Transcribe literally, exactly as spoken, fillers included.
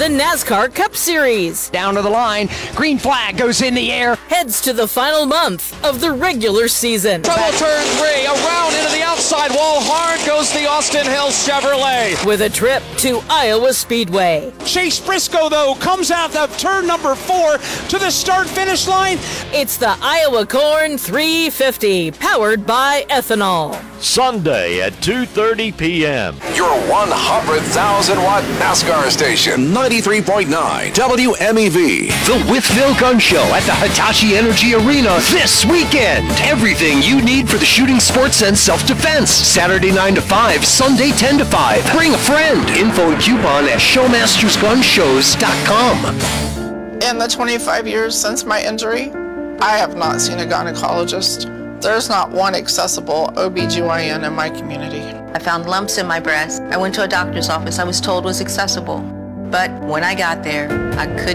the NASCAR Cup Series. Down to the line, green flag goes in the air. Heads to the final month of the regular season. Trouble turn three, around into the outside wall, hard goes the Austin Hill Chevrolet. With a trip to Iowa Speedway. Chase Briscoe, though, comes out of turn number four to the start-finish line. It's the Iowa Corn three fifty, powered by ethanol. Sunday at two thirty p.m. Your one hundred thousand watt NASCAR station, ninety-three point nine W M E V. The Wytheville Gun Show at the Hitachi Energy Arena this weekend. Everything you need for the shooting sports and self-defense. Saturday nine to five, Sunday ten to five. Bring a friend. Info and coupon at showmasters gun shows dot com. In the twenty-five years since my injury, I have not seen a gynecologist. There's not one accessible O B G Y N in my community. I found lumps in my breast. I went to a doctor's office I was told was accessible. But when I got there, I couldn't